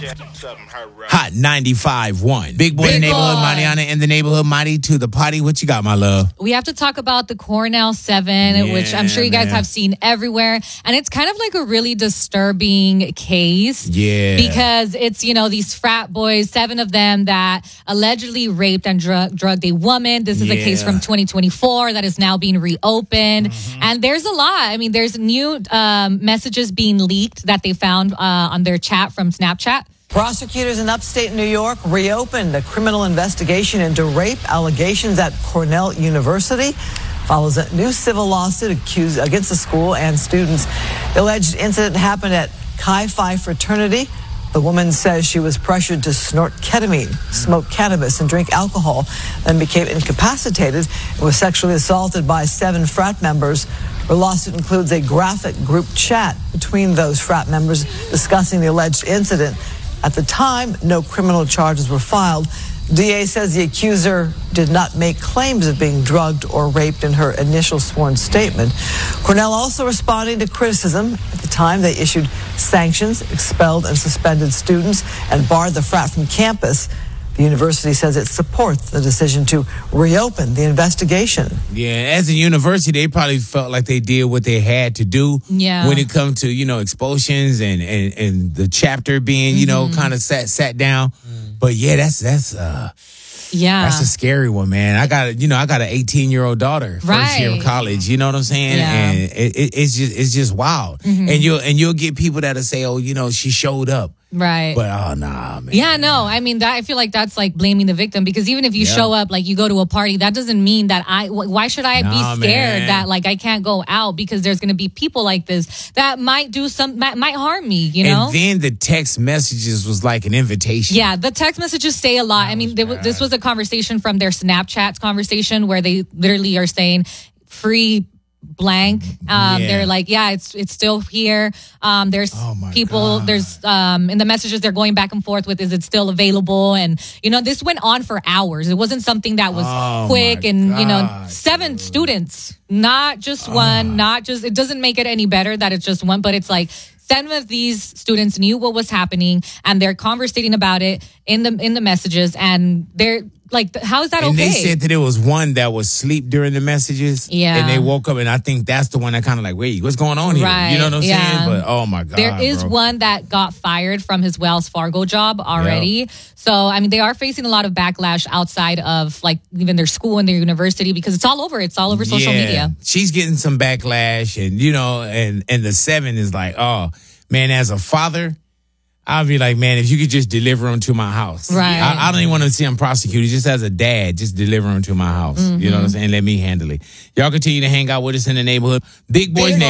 Hot 95.1. Big boy in the neighborhood, Mariana in the neighborhood, Marty to the potty. What you got, my love? We have to talk about the Cornell 7, which I'm sure you guys have seen everywhere. And it's kind of like a really disturbing case. Yeah. Because it's, these frat boys, 7 of them that allegedly raped and drugged a woman. This is a case from 2024 that is now being reopened. Mm-hmm. And there's a lot. I mean, there's new messages being leaked that they found on their chat from Snapchat. Prosecutors in upstate New York reopened a criminal investigation into rape allegations at Cornell University. Follows a new civil lawsuit against the school and students. The alleged incident happened at Chi Phi fraternity. The woman says she was pressured to snort ketamine, smoke cannabis, and drink alcohol, then became incapacitated and was sexually assaulted by 7 frat members. Her lawsuit includes a graphic group chat between those frat members discussing the alleged incident. At the time, no criminal charges were filed. DA says the accuser did not make claims of being drugged or raped in her initial sworn statement. Cornell also responding to criticism. At the time, they issued sanctions, expelled and suspended students, and barred the frat from campus. The university says it supports the decision to reopen the investigation. Yeah, as a university, they probably felt like they did what they had to do when it comes to, expulsions and the chapter being, kind of sat down. But yeah, that's a scary one, man. I got an 18-year-old daughter, first year of college. You know what I'm saying? Yeah. And it's just wild. Mm-hmm. And you'll get people that'll say, oh, she showed up. Right. But oh nah, man. Yeah, no. I mean, I feel like that's like blaming the victim, because even if you show up, like you go to a party, that doesn't mean that why should I be scared that like I can't go out because there's going to be people like this that might might harm me, And then the text messages was like an invitation. Yeah, the text messages say a lot. I mean, this was a conversation from their Snapchat conversation where they literally are saying free blank. They're like, it's still here. There's people, there's in the messages they're going back and forth with, is it still available? And this went on for hours. It wasn't something that was quick. And 7 students, not just one, it doesn't make it any better that it's just one, but it's like 7 of these students knew what was happening and they're conversating about it in the messages, and they're like, how is that okay? And they said that it was one that was asleep during the messages. Yeah. And they woke up, and I think that's the one that kind of like, wait, what's going on here? Right. You know what I'm saying? But oh my God. There is one that got fired from his Wells Fargo job already. Yep. So, I mean, they are facing a lot of backlash outside of like even their school and their university, because it's all over. It's all over social media. She's getting some backlash, and and the 7 is like, oh man, as a father, I'll be like, man, if you could just deliver them to my house. Right. I don't even want to see them prosecuted. Just as a dad, just deliver them to my house. Mm-hmm. You know what I'm saying? Let me handle it. Y'all continue to hang out with us in the neighborhood. Big Boys Neighborhood.